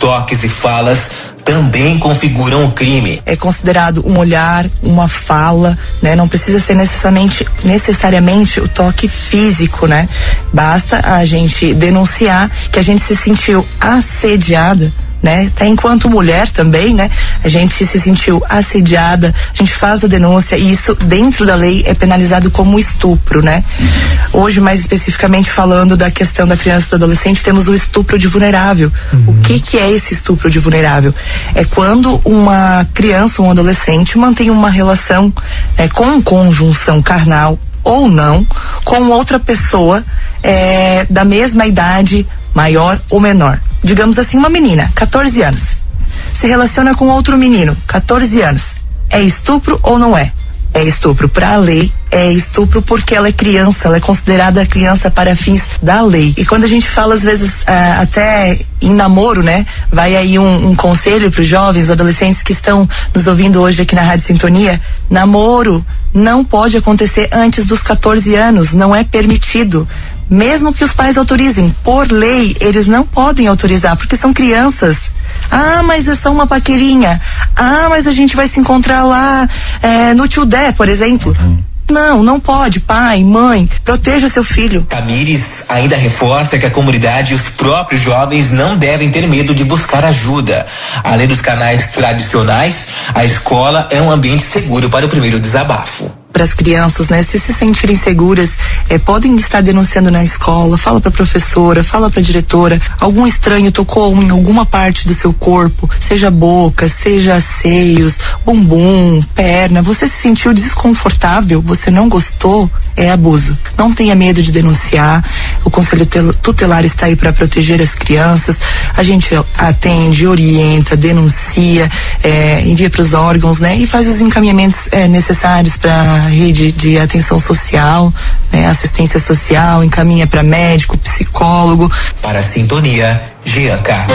toques e falas também configuram o crime. É considerado um olhar, uma fala, né? Não precisa ser necessariamente o toque físico, né? Basta a gente denunciar que a gente se sentiu assediada, né? Até enquanto mulher também, né? A gente se sentiu assediada, a gente faz a denúncia e isso dentro da lei é penalizado como estupro, né? Hoje, mais especificamente falando da questão da criança e do adolescente, temos o estupro de vulnerável. O que é esse estupro de vulnerável? É quando uma criança, um adolescente mantém uma relação com conjunção carnal ou não com outra pessoa da mesma idade, maior ou menor. Digamos assim, uma menina, 14 anos, se relaciona com outro menino, 14 anos. É estupro ou não é? É estupro para a lei, é estupro porque ela é criança, ela é considerada criança para fins da lei. E quando a gente fala, às vezes, até em namoro, né? Vai aí um conselho para os jovens, adolescentes que estão nos ouvindo hoje aqui na Rádio Sintonia. Namoro não pode acontecer antes dos 14 anos, não é permitido. Mesmo que os pais autorizem, por lei, eles não podem autorizar, porque são crianças. Ah, mas é só uma paquerinha. Ah, mas a gente vai se encontrar lá no Tildé, por exemplo. Não pode. Pai, mãe, proteja seu filho. Tamires ainda reforça que a comunidade e os próprios jovens não devem ter medo de buscar ajuda. Além dos canais tradicionais, a escola é um ambiente seguro para o primeiro desabafo. Para as crianças, né, se sentirem seguras, podem estar denunciando na escola, fala para a professora, fala para a diretora, algum estranho tocou em alguma parte do seu corpo, seja boca, seja seios, bumbum, perna, você se sentiu desconfortável, você não gostou, é abuso. Não tenha medo de denunciar, o Conselho Tutelar está aí para proteger as crianças, a gente atende, orienta, denuncia, envia para os órgãos, né, e faz os encaminhamentos necessários para rede de atenção social, né, assistência social, encaminha para médico, psicólogo. Para a Sintonia, Jean Carlos.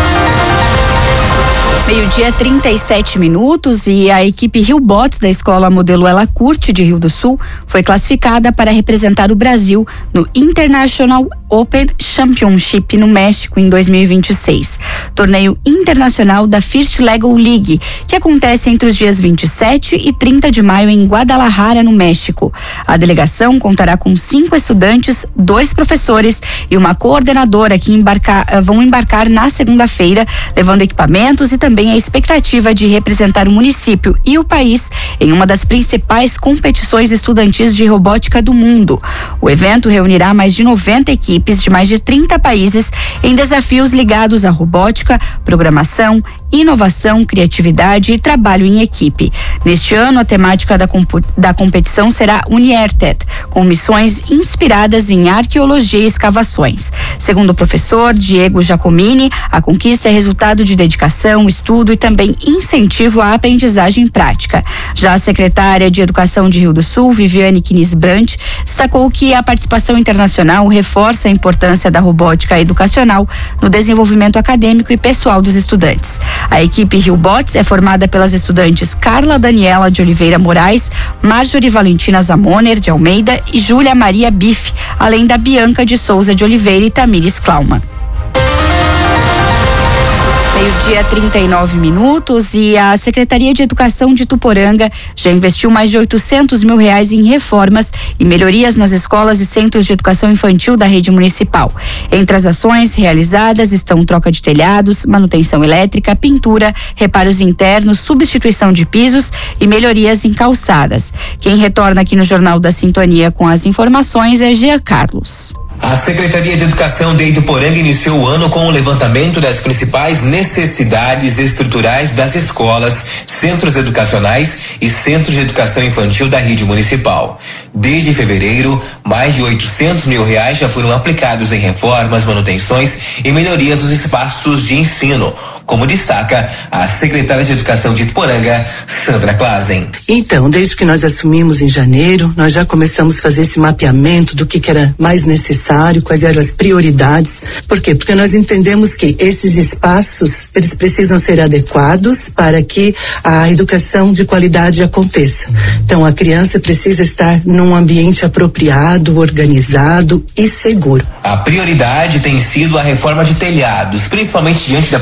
12:37 e a equipe Rio Bots da Escola Modelo Ela Curte de Rio do Sul foi classificada para representar o Brasil no International Open Championship no México em 2026, torneio internacional da First Lego League, que acontece entre os dias 27 e 30 de maio em Guadalajara, no México. A delegação contará com 5 estudantes, 2 professores e uma coordenadora que vão embarcar na segunda-feira, levando equipamentos e também a expectativa de representar o município e o país em uma das principais competições estudantis de robótica do mundo. O evento reunirá mais de 90 equipes de mais de 30 países em desafios ligados à robótica, programação, inovação, criatividade e trabalho em equipe. Neste ano, a temática da competição será Uniertet, com missões inspiradas em arqueologia e escavações. Segundo o professor Diego Giacomini, a conquista é resultado de dedicação, estudo e também incentivo à aprendizagem prática. Já a secretária de Educação de Rio do Sul, Viviane Quinis Brant, destacou que a participação internacional reforça a importância da robótica educacional no desenvolvimento acadêmico e pessoal dos estudantes. A equipe Rio Bots é formada pelas estudantes Carla Daniela de Oliveira Moraes, Marjorie Valentina Zamoner de Almeida e Júlia Maria Bife, além da Bianca de Souza de Oliveira e Tamires Clauma. 12:39 e a Secretaria de Educação de Ituporanga já investiu mais de R$800 mil em reformas e melhorias nas escolas e centros de educação infantil da rede municipal. Entre as ações realizadas estão troca de telhados, manutenção elétrica, pintura, reparos internos, substituição de pisos e melhorias em calçadas. Quem retorna aqui no Jornal da Sintonia com as informações é Jean Carlos. A Secretaria de Educação de Ituporanga iniciou o ano com o levantamento das principais necessidades estruturais das escolas, centros educacionais e centros de educação infantil da rede municipal. Desde fevereiro, mais de R$800 mil já foram aplicados em reformas, manutenções e melhorias dos espaços de ensino, como destaca a secretária de Educação de Ituporanga, Sandra Klazen. Então, desde que nós assumimos em janeiro, nós já começamos a fazer esse mapeamento do que era mais necessário, quais eram as prioridades. Por quê? Porque nós entendemos que esses espaços, eles precisam ser adequados para que a educação de qualidade aconteça. Então, a criança precisa estar num ambiente apropriado, organizado e seguro. A prioridade tem sido a reforma de telhados, principalmente diante da